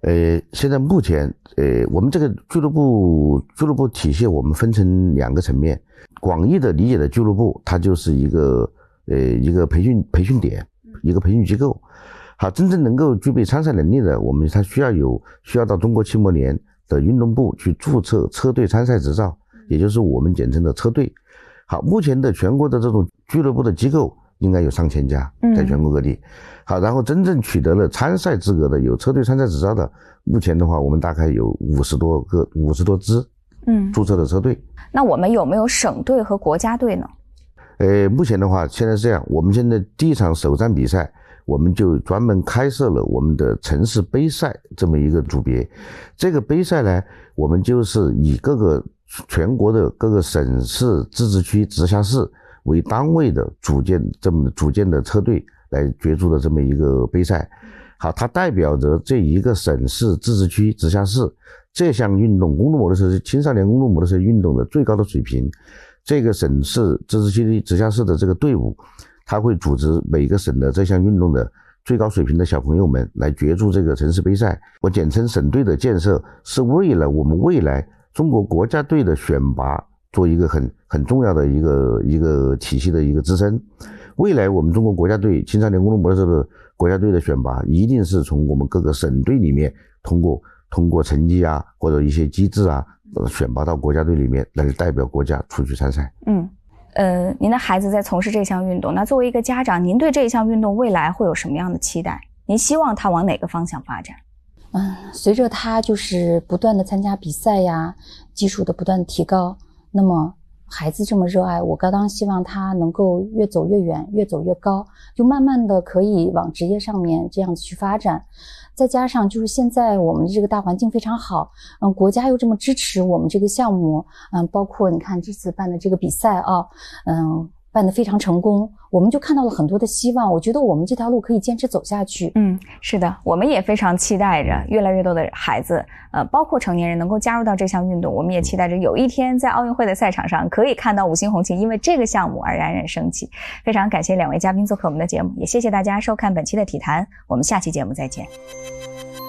现在目前，我们这个俱乐部体系，我们分成2个层面。广义的理解的俱乐部，它就是一个培训点，一个培训机构。好，真正能够具备参赛能力的，它需要到中国汽摩联的运动部去注册车队参赛执照，也就是我们简称的车队。好，目前的全国的这种俱乐部的机构应该有上千家，在全国各地。好，然后真正取得了参赛资格的，有车队参赛执照的，目前的话，我们大概有50多支，注册的车队。 那我们有没有省队和国家队呢？ 目前的话，现在是这样，我们现在第一场首站比赛，我们就专门开设了我们的城市杯赛这么一个组别。这个杯赛呢，我们就是以全国的各个省市自治区直辖市为单位的组建的车队来角逐的这么一个杯赛。好，它代表着这一个省市自治区直辖市这项运动公路摩托车青少年公路摩托车运动的最高的水平。这个省市自治区直辖市的这个队伍，它会组织每个省的这项运动的最高水平的小朋友们来角逐这个城市杯赛。我简称省队的建设，是为了我们未来中国国家队的选拔做一个很重要的一个体系的一个支撑。未来我们中国国家队青少年公路摩托车的国家队的选拔，一定是从我们各个省队里面通过成绩啊，或者一些机制啊，选拔到国家队里面来代表国家出去参赛。 您的孩子在从事这项运动，那作为一个家长，您对这项运动未来会有什么样的期待？您希望他往哪个方向发展？ 随着他就是不断的参加比赛呀，技术的不断的提高，那么孩子这么热爱，我当然希望他能够越走越远，越走越高，就慢慢的可以往职业上面这样子去发展。再加上就是现在我们的这个大环境非常好，国家又这么支持我们这个项目，包括你看这次办的这个比赛啊，办得非常成功，我们就看到了很多的希望。我觉得我们这条路可以坚持走下去。 是的，我们也非常期待着越来越多的孩子，包括成年人能够加入到这项运动。我们也期待着有一天在奥运会的赛场上可以看到五星红旗因为这个项目而冉冉升起。非常感谢2位嘉宾做客我们的节目，也谢谢大家收看本期的体坛，我们下期节目再见。